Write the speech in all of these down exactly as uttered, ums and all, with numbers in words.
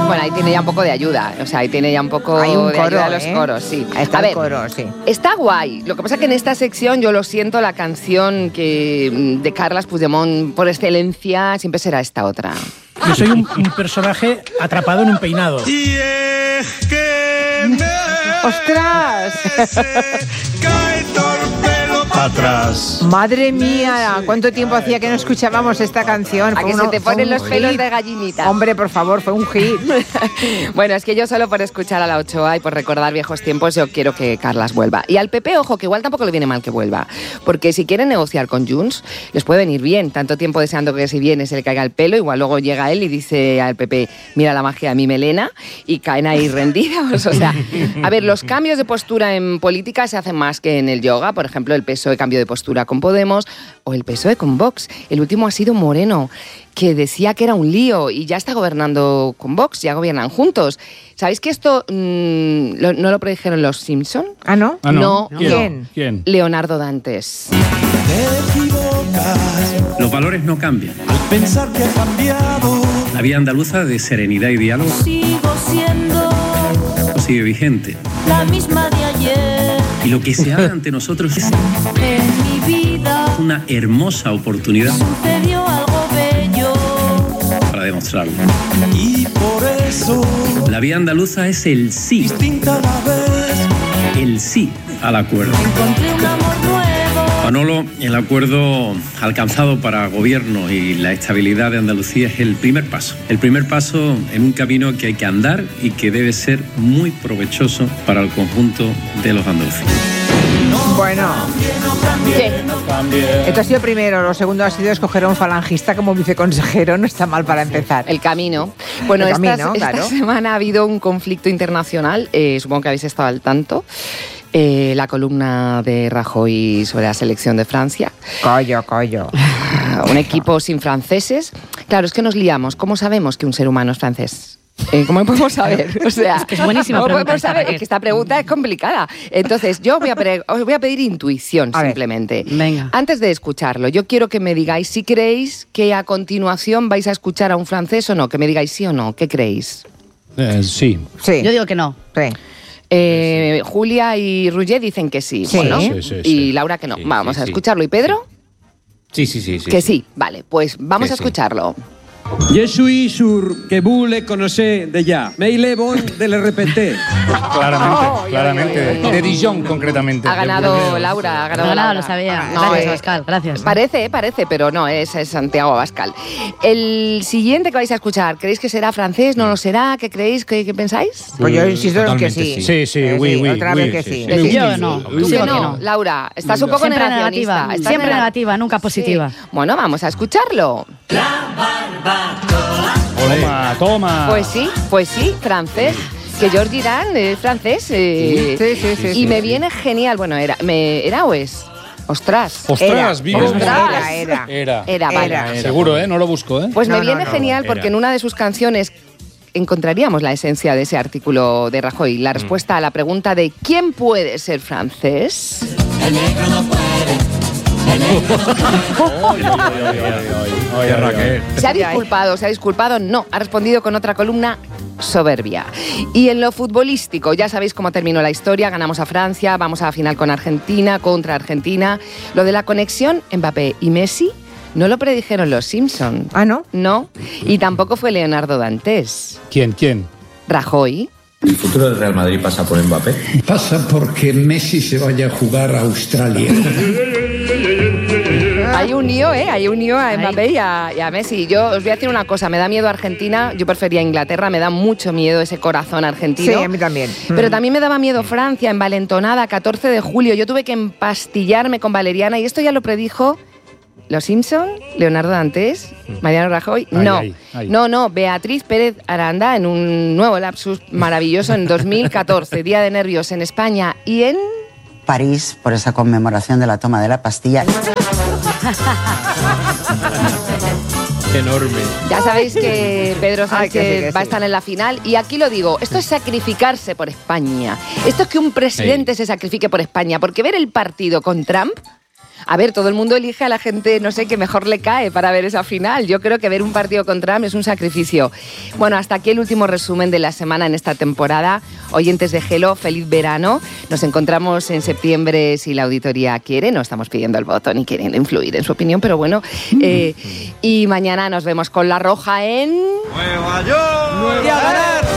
Bueno, ahí tiene ya un poco de ayuda, o sea, ahí tiene ya un poco Hay un de coro, ayuda a los ¿eh? coros, sí. Está a ver, el coro, sí. Está guay. Lo que pasa es que en esta sección yo lo siento, la canción que de Carles Puigdemont por excelencia siempre será esta otra. Yo soy un, un personaje atrapado en un peinado. Y es que me ¡Ostras! cae torpelo para atrás. Madre mía, ¿cuánto tiempo hacía que no escuchábamos esta canción? A Fue que uno- se te fue ponen un los pelos hit. de gallinita. Hombre, por favor, fue un hit. Bueno, es que yo solo por escuchar a la Ochoa y por recordar viejos tiempos yo quiero que Carles vuelva. Y al P P, ojo, que igual tampoco le viene mal que vuelva. Porque si quieren negociar con Junts, les puede venir bien. Tanto tiempo deseando que si viene se le caiga el pelo, igual luego llega él y dice al P P, mira la magia de mi melena, y caen ahí rendidos. O sea, a ver, los cambios de postura en política se hacen más que en el yoga. Por ejemplo, el P S O E cambió de postura con Podemos o el P S O E con Vox. El último ha sido Moreno, que decía que era un lío y ya está gobernando con Vox, ya gobiernan juntos. ¿Sabéis que esto mmm, lo, no lo predijeron los Simpson? ¿Ah, no? Ah, no. No. ¿Quién? ¿Quién? Leonardo Dantes. Te equivocas Los valores no cambian. al pensar que ha cambiado. La vía andaluza de serenidad y diálogo Sigo siendo sigue vigente. la misma de ayer. Y lo que se abre ante nosotros es En mi vida una hermosa oportunidad sucedió algo bello. para demostrarlo. Y por eso, La vía andaluza es el sí, distinta a la vez. el sí al acuerdo. Encontré un amor nuevo. Manolo, el acuerdo alcanzado para gobierno y la estabilidad de Andalucía es el primer paso. El primer paso en un camino que hay que andar y que debe ser muy provechoso para el conjunto de los andaluces. Bueno, ¿Qué? esto ha sido primero. Lo segundo ha sido escoger a un falangista como viceconsejero. No está mal para empezar. El camino. Bueno, El esta, camino, esta claro. semana ha habido un conflicto internacional, eh, supongo que habéis estado al tanto. Eh, la columna de Rajoy sobre la selección de Francia. Collo, collo. Un equipo sin franceses. Claro, es que nos liamos. ¿Cómo sabemos que un ser humano es francés? Eh, ¿Cómo podemos saber? O sea, Es que es buenísima ¿cómo pregunta podemos esta, saber? Raquel. Es que esta pregunta es complicada. Entonces, yo voy a pre- os voy a pedir intuición, A ver. simplemente. Venga. Antes de escucharlo, yo quiero que me digáis si creéis que a continuación vais a escuchar a un francés o no. Que me digáis sí o no. ¿Qué creéis? Eh, sí. Sí. Yo digo que no. Sí. Eh, Julia y Roger dicen que sí, Sí. ¿no? Sí, sí, Y sí. Laura que no. Sí, Vamos sí, a sí. escucharlo. ¿Y Pedro? Sí, sí, sí. sí que sí. Vale, pues vamos Sí, a sí. escucharlo. Je suis sûr que vous le connaissez déjà. Mais il est bon de le répéter. Claramente, Oh, claramente. ay, ay. De Dijon, concretamente. Ha de ganado Burdeos. Laura, ha ganado No, no, Laura. lo sabía. No, Gracias, eh, Pascal, gracias. Parece, parece, pero no, es, es Santiago Abascal. El siguiente que vais a escuchar, ¿creéis que será francés? ¿No lo será? ¿Qué creéis? ¿Qué, qué pensáis? Pues yo insisto en que Totalmente sí. sí. Sí, sí, Eh, oui, oui, Otra oui, vez que sí, sí. sí. Que sí, Yo sí, no. sí. Tú Digo que que no, no. Laura, estás un poco Siempre negacionista. negativa, Estás siempre nega- negativa, nunca positiva. Sí. Bueno, vamos a escucharlo. Toma, toma. Pues sí, pues sí, francés. Que Georges Girán es francés. eh, Sí, sí, sí, y sí, me sí. viene genial. Bueno, era, me, ¿era o es? Ostras. Ostras, Era, vives ostras. muy- Era, era. Era. Era, vale. Era. Seguro, ¿eh? No lo busco, ¿eh? Pues No, me no, viene no, genial era. porque en una de sus canciones encontraríamos la esencia de ese artículo de Rajoy, la respuesta a la pregunta de ¿quién puede ser francés? Oye, Raquel. ¿Se ha disculpado? ¿Se ha disculpado? No, ha respondido con otra columna soberbia. Y en lo futbolístico, ya sabéis cómo terminó la historia, ganamos a Francia, vamos a la final con Argentina, contra Argentina. Lo de la conexión Mbappé y Messi no lo predijeron los Simpson. Ah, ¿no? No, y tampoco fue Leonardo Dantes. ¿Quién, quién? Rajoy. ¿El futuro del Real Madrid pasa por Mbappé? Pasa porque Messi se vaya a jugar a Australia. Hay un lío, ¿eh? Hay un lío a Ahí. Mbappé y a, y a Messi. Yo os voy a decir una cosa, me da miedo Argentina, yo prefería Inglaterra, me da mucho miedo ese corazón argentino. Sí, a mí también. Pero Mm. también me daba miedo Francia, envalentonada, catorce de julio. Yo tuve que empastillarme con valeriana y esto ya lo predijo Los Simpson, Leonardo Dantes, Mariano Rajoy. Ay, no, ay, ay. no, no, Beatriz Pérez Aranda en un nuevo lapsus maravilloso en dos mil catorce, Día de Nervios en España y en... París, por esa conmemoración de la toma de la Bastilla. Enorme. Ya sabéis que Pedro Ay, Sánchez que sí, que va a sí. estar en la final y aquí lo digo, esto es sacrificarse por España. Esto es que un presidente se sacrifique por España, porque ver el partido con Trump A ver, todo el mundo elige a la gente, no sé, que mejor le cae para ver esa final. Yo creo que ver un partido con Trump es un sacrificio. Bueno, hasta aquí el último resumen de la semana en esta temporada. Oyentes de Gelo, feliz verano. Nos encontramos en septiembre si la auditoría quiere. No estamos pidiendo el voto ni queriendo influir en su opinión, pero bueno. Eh, y mañana nos vemos con La Roja en... Nueva York. Y a ganar.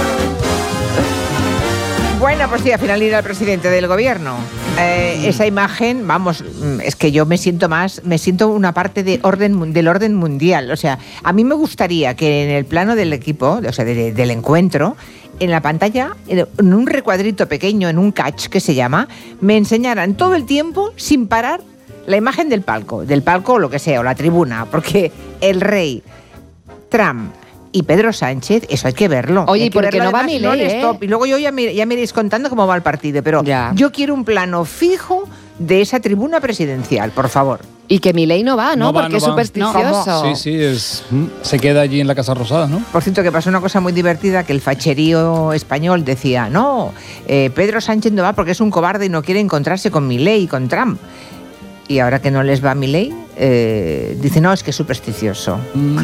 Bueno, pues sí, al final irá el presidente del gobierno. Eh, esa imagen, vamos, es que yo me siento más, me siento una parte de orden, del orden mundial. O sea, a mí me gustaría que en el plano del equipo, o sea, de, de, del encuentro, en la pantalla, en un recuadrito pequeño, en un catch que se llama, me enseñaran todo el tiempo, sin parar, la imagen del palco, del palco o lo que sea, o la tribuna, porque el rey, Trump y Pedro Sánchez, eso hay que verlo. Oye, ¿y por qué no va Milei, Milei, eh? Y luego yo ya me, ya me iréis contando cómo va el partido, pero ya. Yo quiero un plano fijo de esa tribuna presidencial, por favor. Y que Milei no va, ¿no? No va, Porque no es va. supersticioso. Sí, sí, es, se queda allí en la Casa Rosada, ¿no? Por cierto, que pasó una cosa muy divertida, que el facherío español decía, no, eh, Pedro Sánchez no va porque es un cobarde y no quiere encontrarse con Milei y con Trump. Y ahora que no les va Milei, eh, dice, no, es que es supersticioso.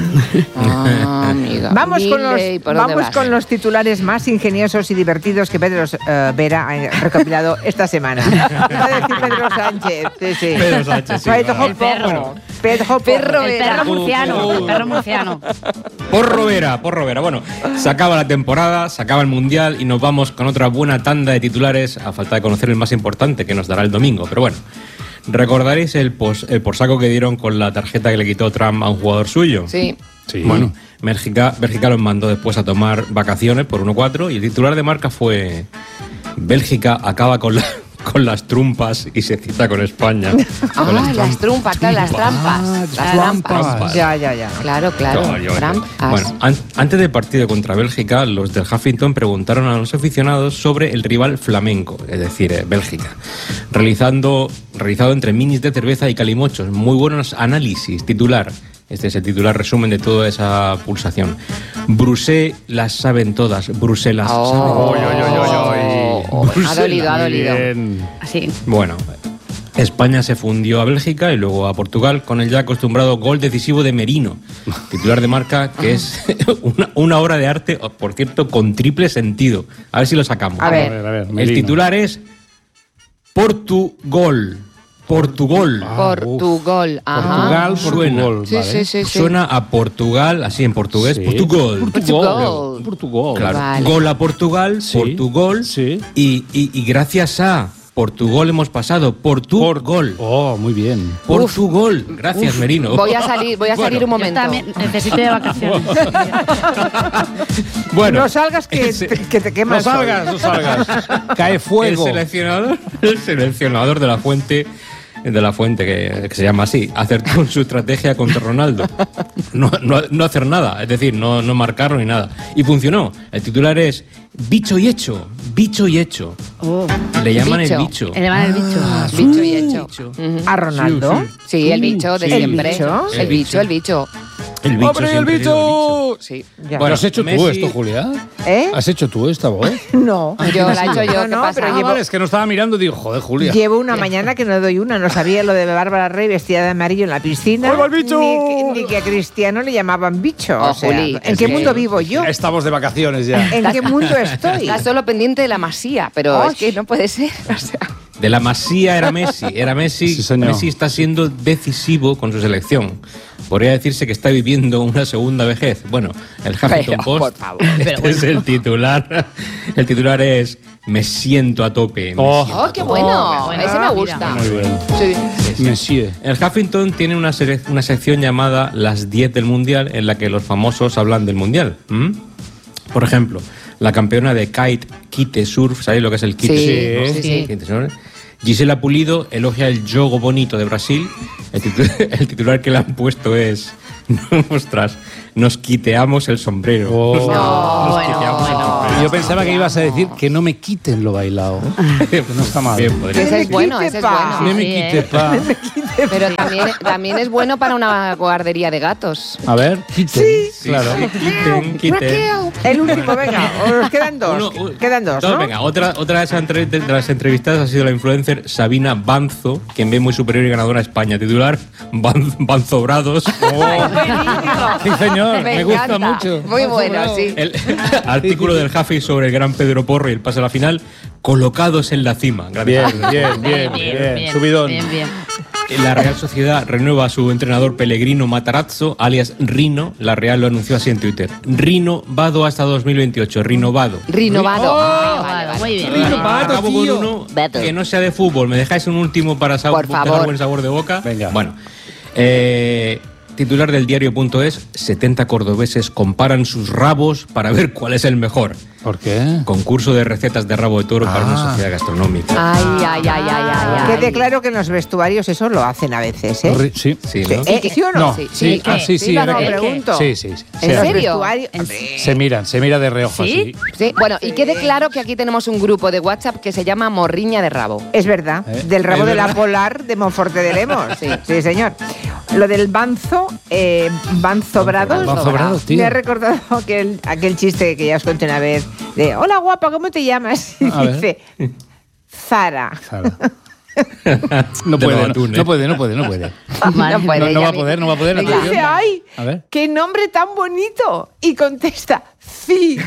Ah, amiga. Vamos, con los, Milei, ¿por dónde vamos vas? con los titulares más ingeniosos y divertidos que Pedro uh, Vera ha recopilado esta semana. Iba a decir Pedro Sánchez. Sí, sí. Pedro Sánchez, sí, Pedro claro. el perro. Pedro Perro El Vera. perro murciano, el perro murciano. Porro Vera, porro Vera. Bueno, se acaba la temporada, se acaba el Mundial y nos vamos con otra buena tanda de titulares a falta de conocer el más importante que nos dará el domingo. Pero bueno, ¿recordaréis el, pos, el porsaco que dieron con la tarjeta que le quitó Trump a un jugador suyo? Sí. Sí. Bueno, Bélgica, Bélgica los mandó después a tomar vacaciones por uno cuatro y el titular de marca fue: Bélgica acaba con la... con las trumpas y se cita con España. Ah, Con las, las trumpas, claro, las trampas. Ah, las trampas. trampas. Ya, ya, ya. Claro, claro. Coño, Trampas. Bueno, an- antes del partido contra Bélgica, los del Huffington preguntaron a los aficionados sobre el rival flamenco, es decir, eh, Bélgica, realizando, realizado entre minis de cerveza y calimochos. Muy buenos análisis. Titular. Este es el titular resumen de toda esa pulsación. Brusé las saben todas. Bruselas Oh. saben Oh, todas. oh, oh, oh. Ha dolido, ha dolido. Así. Bueno, España se fundió a Bélgica y luego a Portugal con el ya acostumbrado gol decisivo de Merino, titular de marca, que es una, una obra de arte, por cierto, con triple sentido. A ver si lo sacamos. A ver. A ver, a ver, El Merino. titular es Portugol. Portugol. Portugal. Ajá. Portugal, Suena. Portugal, Sí, vale. sí, sí, sí. Suena a Portugal, así en portugués, Sí. Portugal. Portugal. Portugal. Claro, Vale. gol a Portugal, Sí. Portugal, Sí. y, y, y gracias a Portugal hemos pasado, Portugal. Oh, muy bien. Portugal. Gracias, Merino. Voy a salir, voy a salir un Yo momento. también necesito de vacaciones. Bueno, No salgas que, ese- te, que te No quemas. hoy. salgas, no salgas. Cae el fuego. seleccionador, el seleccionador de la fuente, de la fuente que, que se llama así, acertó en su estrategia contra Ronaldo. No, no, no hacer nada, es decir, no, no marcarlo ni nada. Y funcionó. El titular es bicho y hecho, bicho y hecho. Oh, Le llaman Bicho. el bicho. le van el bicho. Bicho y hecho. Bicho. Ujú. ¿A Ronaldo? Sí, el bicho de Sí, siempre. ¿el bicho? El bicho, el bicho. El bicho. ¡Hombre, el siempre ha sido bicho! Sí. Ya. Bueno, ¿Lo has hecho tú Messi- esto, Julia? ¿Eh? ¿Has hecho tú esta voz? No. Yo la he hecho yo, No, ¿qué no, pasa? pero Ah, llevo, vale, es que no estaba mirando y digo, joder, Julia. llevo una mañana que no doy una. No sabía lo de Bárbara Rey vestida de amarillo en la piscina. ¡Ahí va el bicho! Ni, que- ni que a Cristiano le llamaban bicho. Oh, o sea, Juli, ¿en es qué que- mundo vivo yo? Estamos de vacaciones ya. ¿En qué mundo estoy? Está solo pendiente de la masía, pero Osh. es que no puede ser. O sea, De la Masía era Messi, era Messi. Sí, señor. Messi está siendo decisivo con su selección. Podría decirse que está viviendo una segunda vejez. Bueno, el Huffington Pero, Post por favor. este es el titular. El titular es me siento a tope. me Oh. siento a ¡Oh, qué tope". bueno! bueno, Ese me mira. gusta. Muy bien. Sí. Monsieur. El Huffington tiene una, sele- una sección llamada Las diez del Mundial, en la que los famosos hablan del Mundial. ¿Mm? Por ejemplo, la campeona de kite, kite surf, ¿sabéis lo que es el kite? Sí, surf, no? sí, sí. Kite surf. Gisela Pulido elogia el jogo bonito de Brasil. El, titu- el titular que le han puesto es, ostras, nos quiteamos el sombrero. Oh. Nos, No, nos bueno, quiteamos el bueno. sombrero. Yo pensaba que ibas a decir que no me quiten lo bailado. Que no está mal. Bien, podría Ese es bueno, ese es bueno. No me Sí, quite, eh. pa. Pero también, también es bueno para una guardería de gatos. A ver, quiten. Sí, claro. sí, quiten, quiten. El último, venga, os quedan dos. Uno, uno, quedan dos, ¿no? Venga, otra, otra de, esas entre- de las entrevistadas ha sido la influencer Sabina Banzo, quien ve muy superior y ganadora a España. Titular, Ban- Banzobrados. Sí, señor, me, Me gusta encanta. mucho. Muy bueno, sí. El artículo del Jafi sobre el gran Pedro Porro y el pase a la final, colocados en la cima. Gracias. Bien, bien, bien, bien. Subidón. Bien, bien. La Real Sociedad renueva a su entrenador Pellegrino Matarazzo, alias Rino. La Real lo anunció así en Twitter. Rino Vado hasta dos mil veintiocho. Rinovado. Rinovado. Oh, Ah, vale, vale. muy bien. Rino, muy bien. Vado, Acabo tío. con uno Vado. que no sea de fútbol. ¿Me dejáis un último para sa- Por dejar favor. buen sabor de boca? Venga. Bueno. Eh, titular del diario.es, setenta cordobeses comparan sus rabos para ver cuál es el mejor. ¿Por qué? Concurso de recetas de rabo de toro para una Ah. sociedad gastronómica. Ay, ay, ay, ay, ay, ay. Quede claro que en los vestuarios eso lo hacen a veces, ¿eh? Ri- Sí. Sí, Sí, ¿no? ¿eh? ¿Sí o no? No, Sí, sí, sí, ah, ¿qué? sí, sí, Sí, era no, que- pregunto. Sí, sí, sí. ¿En Se hace. serio? Vestuario- Se miran, se mira de reojo ¿Sí? así. Sí, bueno, y quede claro que aquí tenemos un grupo de WhatsApp que se llama Morriña de Rabo. Es verdad, ¿Eh? del rabo ¿Es de la verdad? polar de Monforte de Lemos. Sí, sí, señor. Lo del banzo, eh, banzobrados. Banzobrados, tío. Me ha recordado aquel, aquel chiste que ya os conté una vez de hola guapa, ¿cómo te llamas? Y A ver. dice Zara. Claro. No De puede, no, Novatún, ¿eh? no puede, no puede, no puede. No puede, No, no ella va a mi- poder, no va a poder. Y atención. dice, ay, A ver. qué nombre tan bonito. Y contesta, sí.